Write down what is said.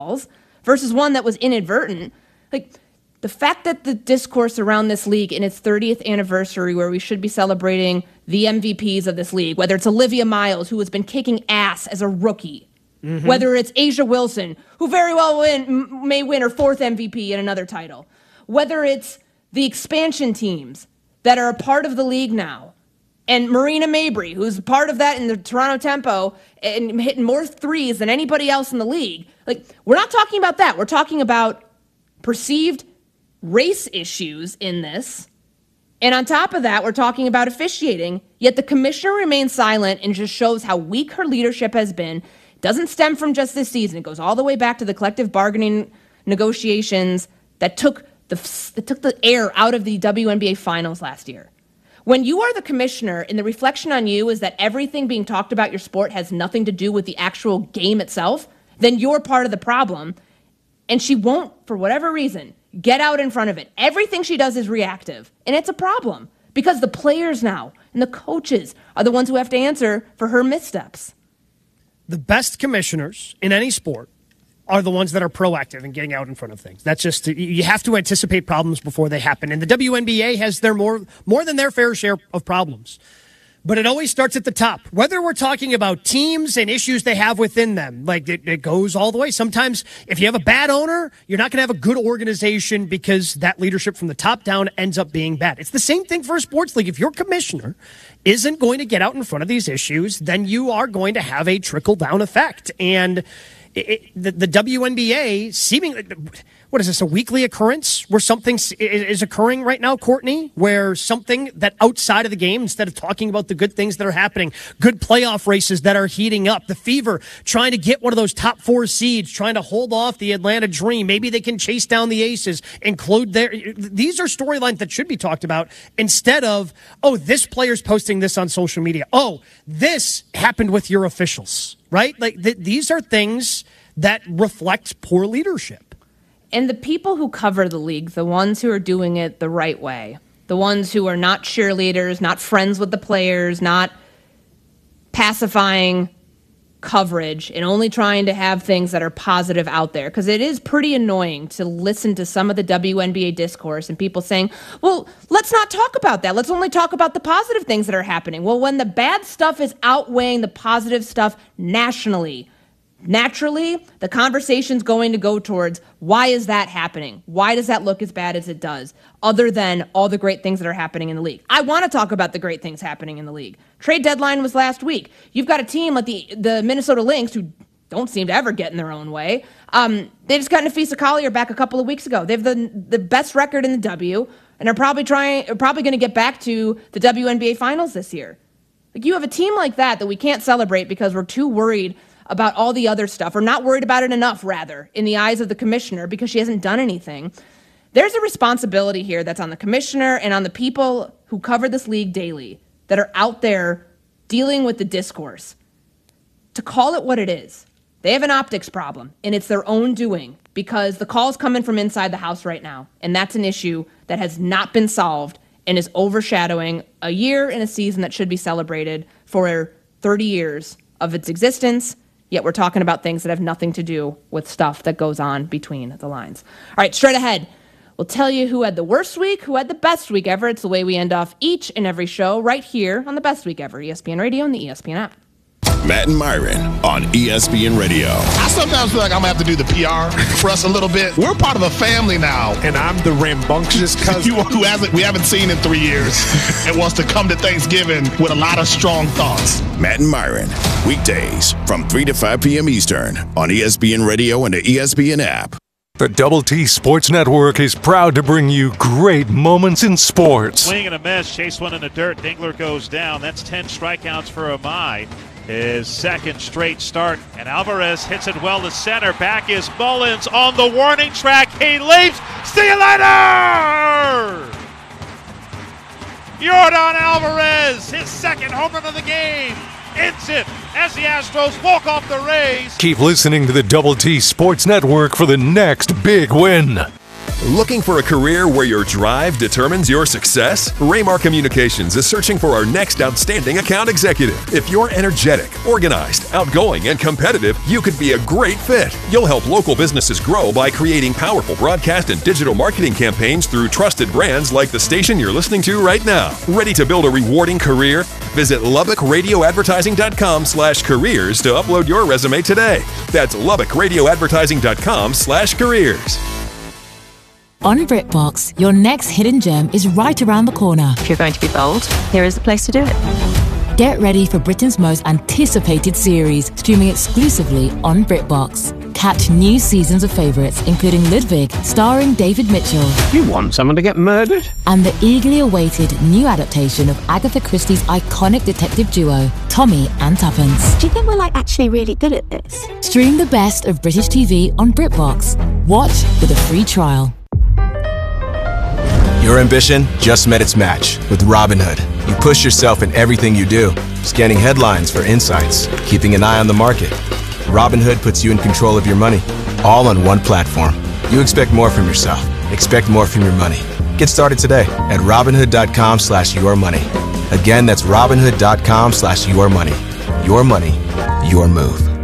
versus one that was inadvertent. Like, the fact that the discourse around this league in its 30th anniversary, where we should be celebrating the MVPs of this league, whether it's Olivia Miles, who has been kicking ass as a rookie, whether it's Asia Wilson, who very well may win her 4th MVP in another title, whether it's the expansion teams that are a part of the league now, and Marina Mabry, who's a part of that in the Toronto Tempo and hitting more threes than anybody else in the league. Like, we're not talking about that. We're talking about perceived race issues in this. And on top of that, we're talking about officiating, yet the commissioner remains silent and just shows how weak her leadership has been. It doesn't stem from just this season. It goes all the way back to the collective bargaining negotiations that took the air out of the WNBA finals last year. When you are the commissioner and the reflection on you is that everything being talked about your sport has nothing to do with the actual game itself, then you're part of the problem. And she won't, for whatever reason, get out in front of it. Everything she does is reactive. And it's a problem because the players now and the coaches are the ones who have to answer for her missteps. The best commissioners in any sport are the ones that are proactive in getting out in front of things. That's just, you have to anticipate problems before they happen. And the WNBA has their more than their fair share of problems. But it always starts at the top. Whether we're talking about teams and issues they have within them, like it goes all the way. Sometimes if you have a bad owner, you're not going to have a good organization because that leadership from the top down ends up being bad. It's the same thing for a sports league. If your commissioner isn't going to get out in front of these issues, then you are going to have a trickle-down effect. And the WNBA seemingly, what is this, a weekly occurrence where something is occurring right now, Courtney, where something that outside of the game, instead of talking about the good things that are happening, good playoff races that are heating up, the Fever trying to get one of those top 4 seeds, trying to hold off the Atlanta Dream. Maybe they can chase down the Aces, include these are storylines that should be talked about instead of, oh, this player's posting this on social media. Oh, this happened with your officials. Right? Like these are things that reflect poor leadership. And the people who cover the league, the ones who are doing it the right way, the ones who are not cheerleaders, not friends with the players, not pacifying coverage and only trying to have things that are positive out there. Because it is pretty annoying to listen to some of the WNBA discourse and people saying, well, let's not talk about that. Let's only talk about the positive things that are happening. Well, when the bad stuff is outweighing the positive stuff nationally, naturally, the conversation's going to go towards, why is that happening? Why does that look as bad as it does? Other than all the great things that are happening in the league. I want to talk about the great things happening in the league. Trade deadline was last week. You've got a team like the Minnesota Lynx who don't seem to ever get in their own way. They just got Nafisa Collier back a couple of weeks ago. They have the best record in the W and are probably going to get back to the WNBA finals this year. Like, you have a team like that we can't celebrate because we're too worried about all the other stuff, or not worried about it enough, rather, in the eyes of the commissioner because she hasn't done anything. There's a responsibility here that's on the commissioner and on the people who cover this league daily that are out there dealing with the discourse to call it what it is. They have an optics problem, and it's their own doing because the call's coming from inside the house right now, and that's an issue that has not been solved and is overshadowing a year and a season that should be celebrated for 30 years of its existence. Yet we're talking about things that have nothing to do with stuff that goes on between the lines. All right, straight ahead, we'll tell you who had the worst week, who had the best week ever. It's the way we end off each and every show right here on the Best Week Ever, ESPN Radio and the ESPN app. Matt and Myron on ESPN Radio. I sometimes feel like I'm going to have to do the PR for us a little bit. We're part of a family now. And I'm the rambunctious cousin we haven't seen in 3 years and wants to come to Thanksgiving with a lot of strong thoughts. Matt and Myron, weekdays from 3 to 5 p.m. Eastern on ESPN Radio and the ESPN app. The Double T Sports Network is proud to bring you great moments in sports. Swing and a miss. Chase one in the dirt. Dingler goes down. That's 10 strikeouts for Amai. His second straight start. And Alvarez hits it well to center. Back is Mullins on the warning track. He leaps. See you later! Yordan Alvarez, his second home run of the game. Ends it as the Astros walk off the Rays. Keep listening to the Double T Sports Network for the next big win. Looking for a career where your drive determines your success? Raymar Communications is searching for our next outstanding account executive. If you're energetic, organized, outgoing, and competitive, you could be a great fit. You'll help local businesses grow by creating powerful broadcast and digital marketing campaigns through trusted brands like the station you're listening to right now. Ready to build a rewarding career? Visit LubbockRadioAdvertising.com/careers to upload your resume today. That's LubbockRadioAdvertising.com/careers. On BritBox, your next hidden gem is right around the corner. If you're going to be bold, here is the place to do it. Get ready for Britain's most anticipated series, streaming exclusively on BritBox. Catch new seasons of favourites, including Ludwig, starring David Mitchell. You want someone to get murdered? And the eagerly awaited new adaptation of Agatha Christie's iconic detective duo, Tommy and Tuppence. Do you think we're actually really good at this? Stream the best of British TV on BritBox. Watch with a free trial. Your ambition just met its match with Robinhood. You push yourself in everything you do, scanning headlines for insights, keeping an eye on the market. Robinhood puts you in control of your money, all on one platform. You expect more from yourself. Expect more from your money. Get started today at Robinhood.com/yourmoney. Again, that's Robinhood.com/yourmoney. Your money, your move.